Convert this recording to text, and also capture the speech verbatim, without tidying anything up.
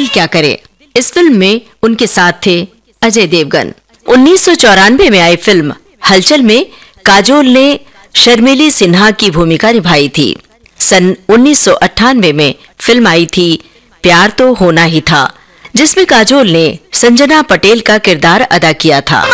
क्या करे। इस फिल्म में उनके साथ थे अजय देवगन। उन्नीस सौ चौरानवे में आई फिल्म हलचल में काजोल ने शर्मिली सिन्हा की भूमिका निभाई थी। सन उन्नीस सौ अट्ठानवे में फिल्म आई थी प्यार तो होना ही था, जिसमें काजोल ने संजना पटेल का किरदार अदा किया था।